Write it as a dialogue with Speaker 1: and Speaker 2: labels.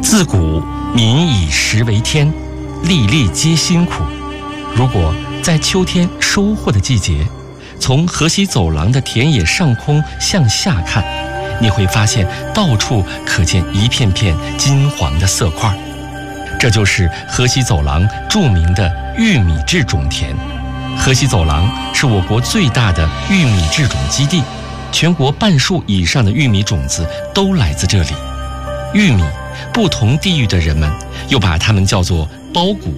Speaker 1: 自古民以食为天，粒粒皆辛苦。如果在秋天收获的季节，从河西走廊的田野上空向下看，你会发现到处可见一片片金黄的色块。这就是河西走廊著名的玉米制种田。河西走廊是我国最大的玉米制种基地，全国半数以上的玉米种子都来自这里。玉米，不同地域的人们又把它们叫做包谷。